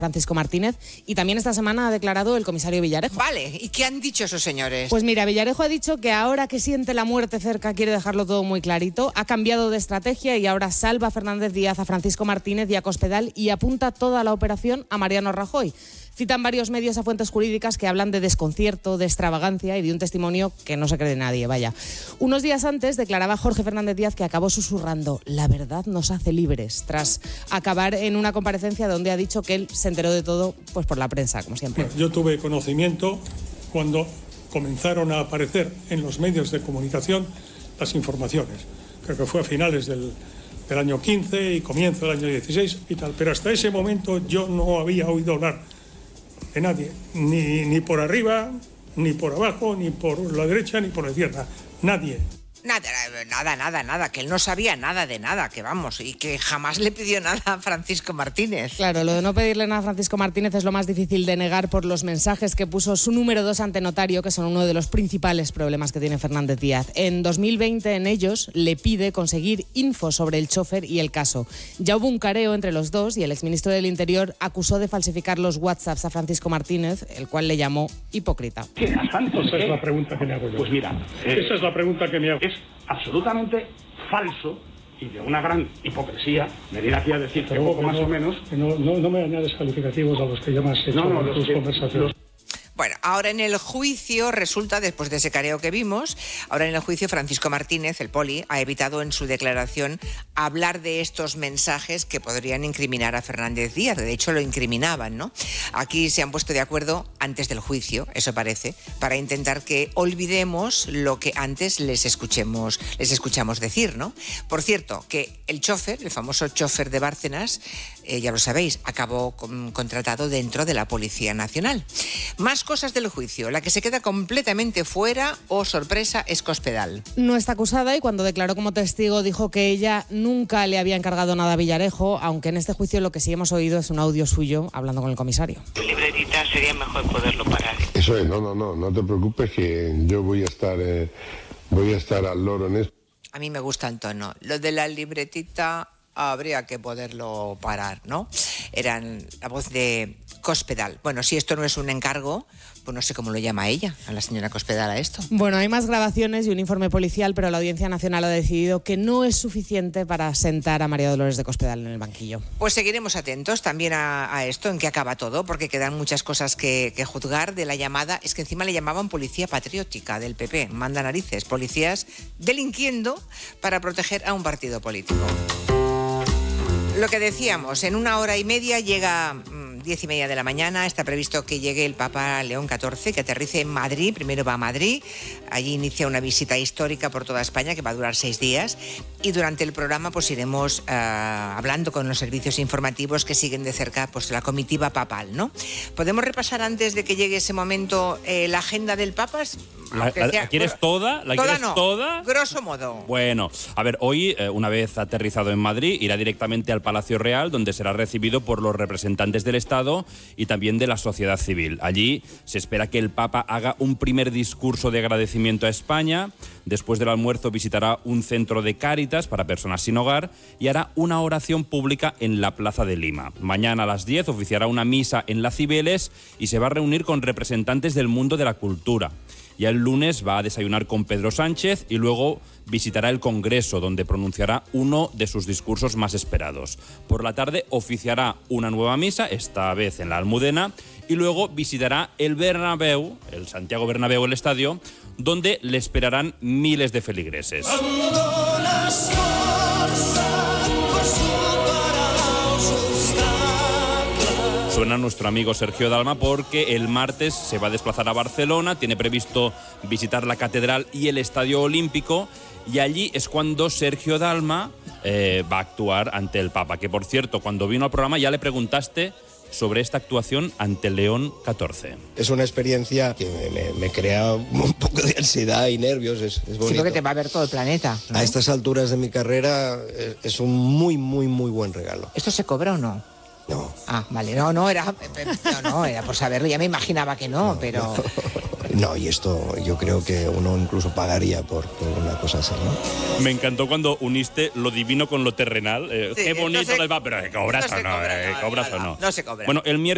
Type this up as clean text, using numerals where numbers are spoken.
Francisco Martínez, y también esta semana ha declarado el comisario Villarejo. Vale, ¿y qué han dicho esos señores? Pues mira, Villarejo ha dicho que ahora que siente la muerte cerca quiere dejarlo todo muy clarito, ha cambiado de estrategia y ahora salva a Fernández Díaz, a Francisco Martínez y a Cospedal y apunta toda la operación a Mariano Rajoy. Citan varios medios a fuentes jurídicas que hablan de desconcierto, de extravagancia y de un testimonio que no se cree de nadie, vaya. Unos días antes declaraba Jorge Fernández Díaz que acabó susurrando: la verdad nos hace libres, tras acabar en una comparecencia donde ha dicho que él se enteró de todo pues por la prensa, como siempre. Bueno, yo tuve conocimiento cuando comenzaron a aparecer en los medios de comunicación las informaciones. Creo que fue a finales del año 15 y comienzo del año 16 y tal, pero hasta ese momento yo no había oído hablar de nadie, ni por arriba, ni por abajo, ni por la derecha, ni por la izquierda, nadie. Nada, que él no sabía nada de nada, que vamos, y que jamás le pidió nada a Francisco Martínez. Claro, lo de no pedirle nada a Francisco Martínez es lo más difícil de negar por los mensajes que puso su número 2 ante notario, que son uno de los principales problemas que tiene Fernández Díaz. En 2020, en ellos, le pide conseguir info sobre el chofer y el caso. Ya hubo un careo entre los dos y el exministro del Interior acusó de falsificar los WhatsApps a Francisco Martínez, el cual le llamó hipócrita. Esa es la pregunta que me hago yo. Pues mira, esa es la pregunta que me hago. Es absolutamente falso y de una gran hipocresía venir aquí a decir que poco más o menos... No me añades calificativos a los que llamas tus conversaciones. Bueno, ahora en el juicio resulta, después de ese careo que vimos, ahora en el juicio Francisco Martínez, el poli, ha evitado en su declaración hablar de estos mensajes que podrían incriminar a Fernández Díaz. De hecho, lo incriminaban, ¿no? Aquí se han puesto de acuerdo antes del juicio, eso parece, para intentar que olvidemos lo que antes les escuchamos decir, ¿no? Por cierto, que el chofer, el famoso chofer de Bárcenas, ya lo sabéis, acabó contratado dentro de la Policía Nacional. Más cosas del juicio. La que se queda completamente fuera, sorpresa, es Cospedal. No está acusada y cuando declaró como testigo dijo que ella nunca le había encargado nada a Villarejo, aunque en este juicio lo que sí hemos oído es un audio suyo hablando con el comisario. Tu libretita sería mejor poderlo parar. Eso es, no te preocupes que yo voy a estar al loro en esto. A mí me gusta el tono. Lo de la libretita habría que poderlo parar, ¿no? Eran la voz de Cospedal. Bueno, si esto no es un encargo, pues no sé cómo lo llama ella, a la señora Cospedal, a esto. Bueno, hay más grabaciones y un informe policial, pero la Audiencia Nacional ha decidido que no es suficiente para sentar a María Dolores de Cospedal en el banquillo. Pues seguiremos atentos también a esto, en qué acaba todo, porque quedan muchas cosas que juzgar de la llamada. Es que encima le llamaban policía patriótica del PP, manda narices, policías delinquiendo para proteger a un partido político. Lo que decíamos, en 1 hora y media llega 10:30 de la mañana, está previsto que llegue el Papa León XIV, que aterrice en Madrid. Primero va a Madrid, allí inicia una visita histórica por toda España que va a durar 6 días y durante el programa pues iremos hablando con los servicios informativos que siguen de cerca pues la comitiva papal, ¿no? ¿Podemos repasar antes de que llegue ese momento la agenda del Papa? ¿La quieres toda? ¿La quieres toda? Grosso modo. Bueno, a ver, hoy, una vez aterrizado en Madrid, irá directamente al Palacio Real, donde será recibido por los representantes del Estado y también de la sociedad civil. Allí se espera que el Papa haga un primer discurso de agradecimiento a España. Después del almuerzo visitará un centro de Cáritas para personas sin hogar y hará una oración pública en la Plaza de Lima. Mañana a las 10 oficiará una misa en la Cibeles y se va a reunir con representantes del mundo de la cultura. Ya el lunes va a desayunar con Pedro Sánchez y luego visitará el Congreso, donde pronunciará uno de sus discursos más esperados. Por la tarde oficiará una nueva misa, esta vez en la Almudena, y luego visitará el Bernabéu, el Santiago Bernabéu, el estadio, donde le esperarán miles de feligreses. Suena nuestro amigo Sergio Dalma porque el martes se va a desplazar a Barcelona, tiene previsto visitar la Catedral y el Estadio Olímpico y allí es cuando Sergio Dalma va a actuar ante el Papa, que por cierto, cuando vino al programa ya le preguntaste sobre esta actuación ante León XIV. Es una experiencia que me crea un poco de ansiedad y nervios, es bonito. Sí, porque te va a ver todo el planeta, ¿no? A estas alturas de mi carrera es un muy buen regalo. ¿Esto se cobra o no? No. Ah, vale, no, era por saberlo, ya me imaginaba que no, pero... No, y esto yo creo que uno incluso pagaría por una cosa así, ¿no? Me encantó cuando uniste lo divino con lo terrenal. Sí, qué bonito les va, pero ¿cobras o no? No se cobra. Bueno, el miércoles